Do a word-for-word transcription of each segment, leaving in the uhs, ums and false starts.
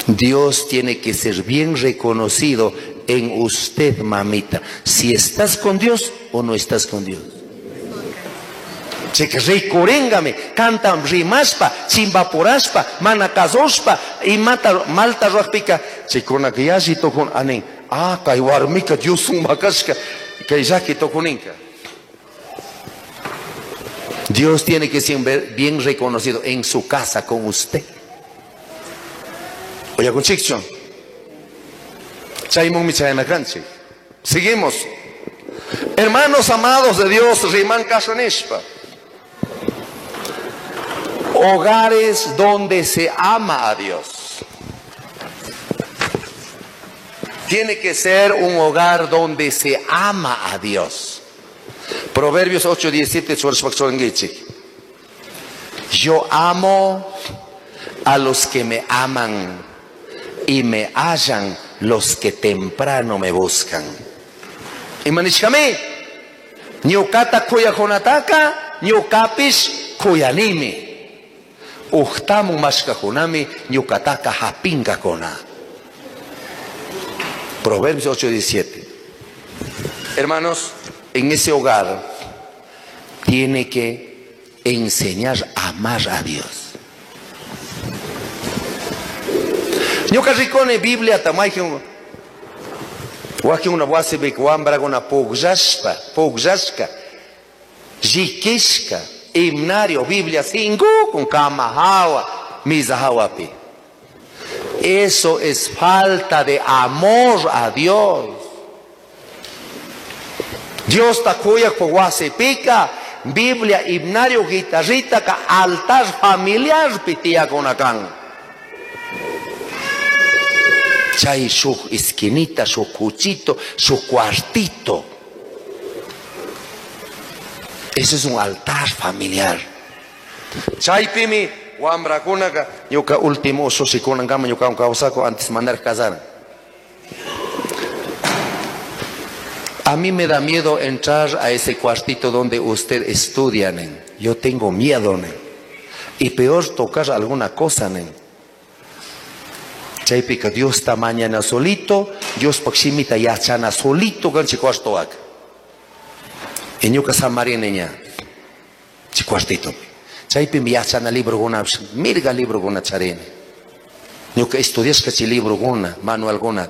Dios tiene que ser bien reconocido en usted, mamita. Si estás con Dios o no estás con Dios. Cheque recorengame, canta rimashpa, chimbaporashpa, manakazospa, y mata malta ropica. Chekona que ya si tokon anen. Ah, kaiwarmika, Dios un makashka, que ya que tokoninka. Dios tiene que ser bien reconocido en su casa con usted. Oye, con chichón. Seguimos. Hermanos amados de Dios, Rimán Kashanishpa. Hogares donde se ama a Dios. Tiene que ser un hogar donde se ama a Dios. Proverbios ocho diecisiete. Yo amo a los que me aman y me hallan los que temprano me buscan. Y manishkame, nyukata kuya konataka, nyukapish kuyanimi. Uhtamu mashkakunami, nyukataka hapinga kona. Proverbios ocho diecisiete. Hermanos, en ese hogar tiene que enseñar a amar a Dios. Yo que ricone Biblia tamay que un waki una wase be kwambra una pogjashpa, pogjashka, jikishka, himnario Biblia cinco con kamahawa, mizahawapi. Eso es falta de amor a Dios. Dios takuya por wase pica, Biblia, himnario, guitarrita, ka altar familiar pitia con akan. Chay su esquinita, su cuchito, su cuartito. Ese es un altar familiar. Chay pimi, wambra kunaka, yuka último sosi kunangama yuka un causaco antes de mandar casar. A mí me da miedo entrar a ese cuartito donde usted estudia, nen. Yo tengo miedo, nen. Y peor tocar alguna cosa, nen. Chaypica Dios está mañana solito, Dios pakshimita yachana solito gan chikuartoak. En yuka San María niña, chikuartito. Chaypi mi yachana libro guna, mirga libro guna charene. Yuka estudias que libro guna, manual guna.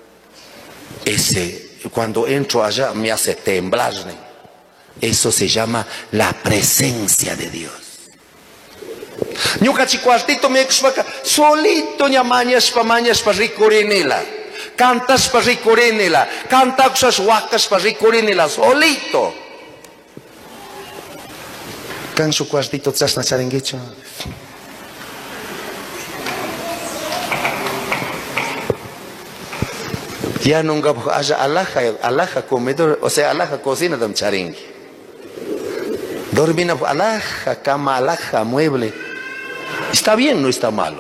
Ese, cuando entro allá me hace temblar. Eso se llama la presencia de Dios. Nyuka chikuartito me explica solito ñamañas pa mañas pa ricorinela, cantas pa ricorinela, cantas huacas pa ricorinela, solito. Can su cuartito tsas na charenguicho. Ya nunca haya alaja, alaja comedor, o sea, alaja cocina de charengue. Dormina alaja, cama alaja, mueble. Está bien, no está malo.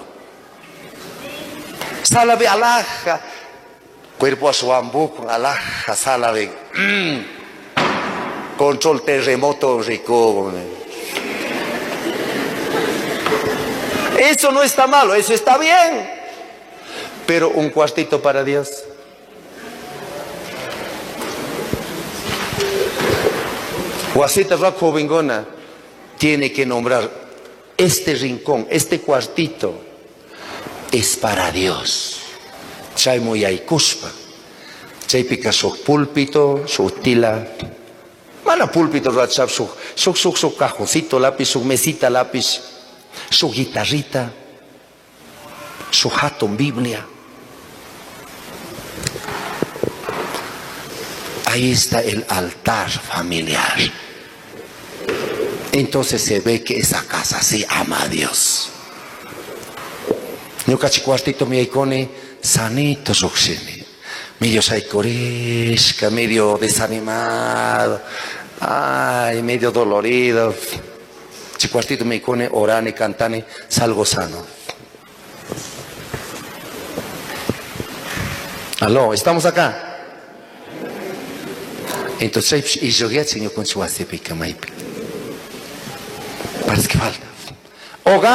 Sala de alaja, cuerpo a su ambuco, alaja, sala de mm, control terremoto rico. Eso no está malo, eso está bien. Pero un cuartito para Dios. Guasita Raco Bingona tiene que nombrar este rincón, este cuartito es para Dios. Chay muy aykuspa. Chay pica su púlpito, su tila. Mana púlpito rachab su su su su cajoncito lápiz, su mesita lápiz, su guitarrita, su hatón Biblia. Ahí está el altar familiar. Entonces se ve que esa casa sí ama a Dios. Yo cachi cuartito mi icone sanito soxene. Medio saicoresca, medio desanimado. Ay, medio dolorido. Chicuartito mi icone orane, cantane, salgo sano. Aló, ¿estamos acá? Entonces, y yo ya señor con su asepica maipi. Parece que falta. Hogar